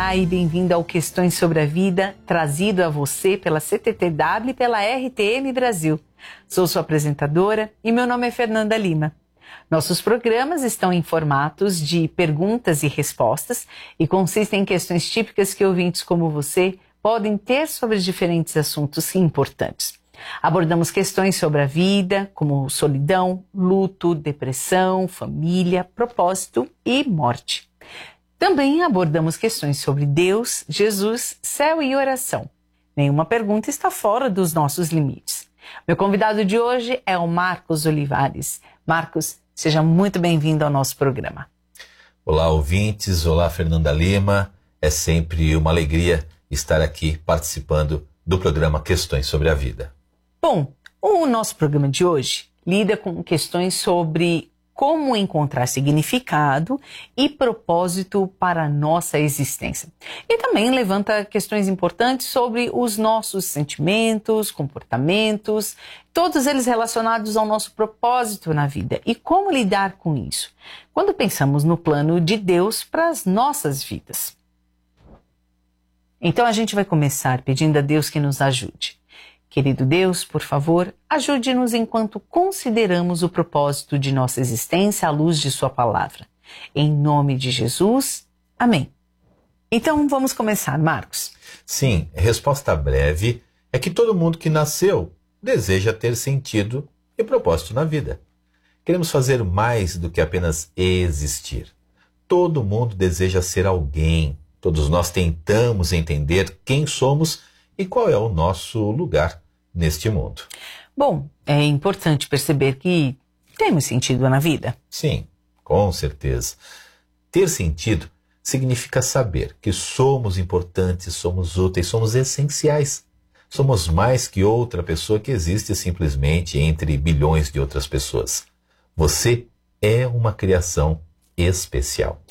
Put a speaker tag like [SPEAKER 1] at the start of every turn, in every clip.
[SPEAKER 1] Olá e bem-vindo ao Questões sobre a Vida, trazido a você pela CTTW e pela RTM Brasil. Sou sua apresentadora e meu nome é Fernanda Lima. Nossos programas estão em formatos de perguntas e respostas e consistem em questões típicas que ouvintes como você podem ter sobre diferentes assuntos importantes. Abordamos questões sobre a vida, como solidão, luto, depressão, família, propósito e morte. Também abordamos questões sobre Deus, Jesus, céu e oração. Nenhuma pergunta está fora dos nossos limites. Meu convidado de hoje é o Marcos Olivares. Marcos, seja muito bem-vindo ao nosso programa.
[SPEAKER 2] Olá, ouvintes. Olá, Fernanda Lima. É sempre uma alegria estar aqui participando do programa Questões sobre a Vida.
[SPEAKER 1] Bom, o nosso programa de hoje lida com questões sobre como encontrar significado e propósito para a nossa existência. E também levanta questões importantes sobre os nossos sentimentos, comportamentos, todos eles relacionados ao nosso propósito na vida e como lidar com isso, quando pensamos no plano de Deus para as nossas vidas. Então a gente vai começar pedindo a Deus que nos ajude. Querido Deus, por favor, ajude-nos enquanto consideramos o propósito de nossa existência à luz de sua palavra. Em nome de Jesus, amém. Então vamos começar, Marcos.
[SPEAKER 2] Sim, a resposta breve é que todo mundo que nasceu deseja ter sentido e propósito na vida. Queremos fazer mais do que apenas existir. Todo mundo deseja ser alguém. Todos nós tentamos entender quem somos e qual é o nosso lugar neste mundo.
[SPEAKER 1] Bom, é importante perceber que temos sentido na vida.
[SPEAKER 2] Sim, com certeza. Ter sentido significa saber que somos importantes, somos úteis, somos essenciais. Somos mais que outra pessoa que existe simplesmente entre bilhões de outras pessoas. Você é uma criação especial.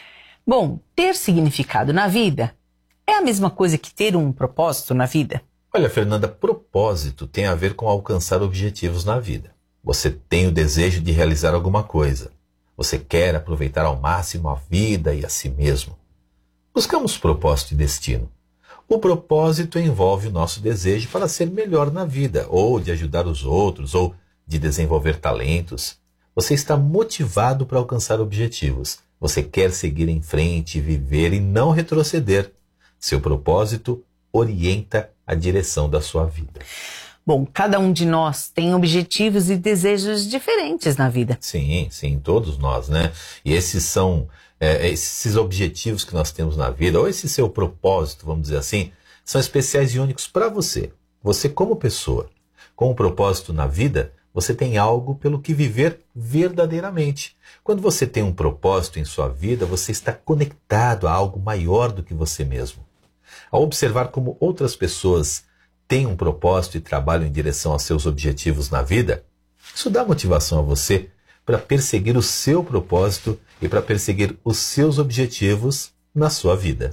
[SPEAKER 1] Bom, ter significado na vida é a mesma coisa que ter um propósito na vida?
[SPEAKER 2] Olha, Fernanda, propósito tem a ver com alcançar objetivos na vida. Você tem o desejo de realizar alguma coisa. Você quer aproveitar ao máximo a vida e a si mesmo. Buscamos propósito e destino. O propósito envolve o nosso desejo para ser melhor na vida, ou de ajudar os outros, ou de desenvolver talentos. Você está motivado para alcançar objetivos. Você quer seguir em frente, viver e não retroceder. Seu propósito orienta a direção da sua vida.
[SPEAKER 1] Bom, cada um de nós tem objetivos e desejos diferentes na vida.
[SPEAKER 2] Sim, todos nós, né? E esses são esses objetivos que nós temos na vida, ou esse seu propósito, vamos dizer assim, são especiais e únicos para você. Você como pessoa, com um propósito na vida, você tem algo pelo que viver verdadeiramente. Quando você tem um propósito em sua vida, você está conectado a algo maior do que você mesmo. Ao observar como outras pessoas têm um propósito e trabalham em direção aos seus objetivos na vida, isso dá motivação a você para perseguir o seu propósito e para perseguir os seus objetivos na sua vida.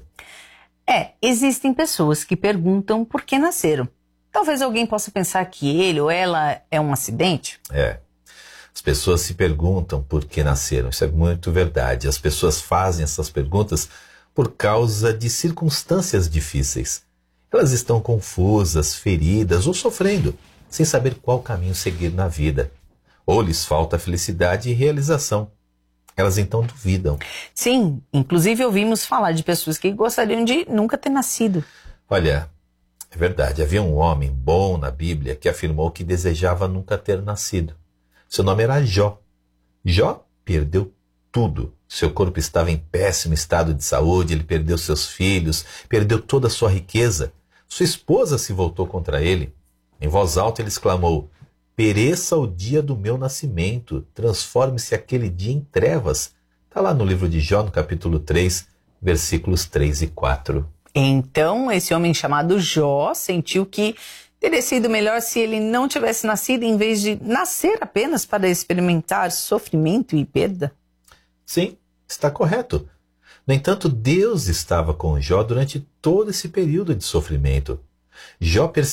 [SPEAKER 1] Existem pessoas que perguntam por que nasceram. Talvez alguém possa pensar que ele ou ela é um acidente.
[SPEAKER 2] As pessoas se perguntam por que nasceram. Isso é muito verdade. As pessoas fazem essas perguntas por causa de circunstâncias difíceis. Elas estão confusas, feridas ou sofrendo, sem saber qual caminho seguir na vida. Ou lhes falta felicidade e realização. Elas então duvidam.
[SPEAKER 1] Sim, inclusive ouvimos falar de pessoas que gostariam de nunca ter nascido.
[SPEAKER 2] Olha, é verdade, havia um homem bom na Bíblia que afirmou que desejava nunca ter nascido. Seu nome era Jó. Jó perdeu tudo. Seu corpo estava em péssimo estado de saúde, ele perdeu seus filhos, perdeu toda a sua riqueza. Sua esposa se voltou contra ele. Em voz alta ele exclamou: "Pereça o dia do meu nascimento, transforme-se aquele dia em trevas." Está lá no livro de Jó, no capítulo 3, versículos 3 e 4.
[SPEAKER 1] Então, esse homem chamado Jó sentiu que teria sido melhor se ele não tivesse nascido em vez de nascer apenas para experimentar sofrimento e perda?
[SPEAKER 2] Sim, está correto. No entanto, Deus estava com Jó durante todo esse período de sofrimento. Jó